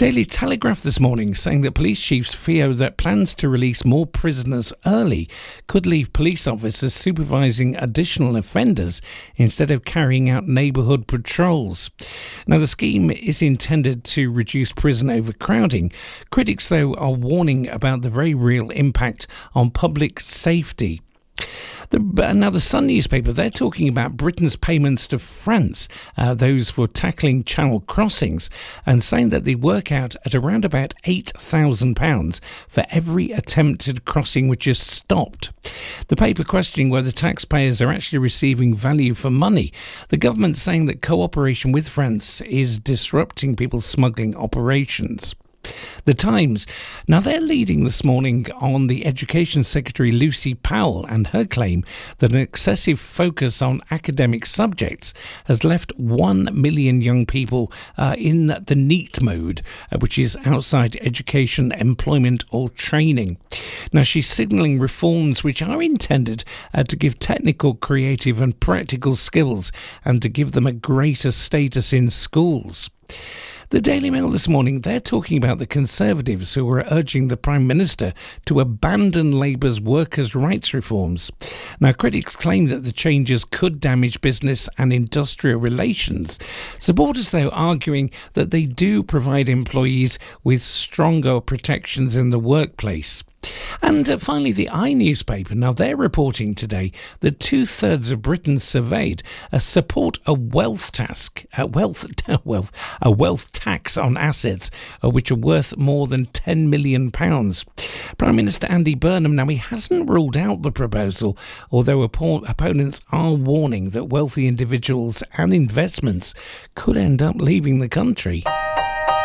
Daily Telegraph this morning saying that police chiefs fear that plans to release more prisoners early could leave police officers supervising additional offenders instead of carrying out neighbourhood patrols. Now, the scheme is intended to reduce prison overcrowding. Critics, though, are warning about the very real impact on public safety. Now, the Sun newspaper, they're talking about Britain's payments to France, those for tackling channel crossings, and saying that they work out at around about £8,000 for every attempted crossing which is stopped. The paper questioning whether taxpayers are actually receiving value for money. The government saying that cooperation with France is disrupting people's smuggling operations. The Times, now they're leading this morning on the Education Secretary Lucy Powell and her claim that an excessive focus on academic subjects has left 1 million young people in the NEET mode, which is outside education, employment or training. Now, she's signalling reforms which are intended to give technical, creative and practical skills and to give them a greater status in schools. The Daily Mail this morning, they're talking about the Conservatives who are urging the Prime Minister to abandon Labour's workers' rights reforms. Now, critics claim that the changes could damage business and industrial relations. Supporters, though, arguing that they do provide employees with stronger protections in the workplace. And finally, the newspaper. Now, they're reporting today that 2/3 of Britain surveyed support a wealth tax on assets which are worth more than £10 million. Prime Minister Andy Burnham, now he hasn't ruled out the proposal, although opponents are warning that wealthy individuals and investments could end up leaving the country.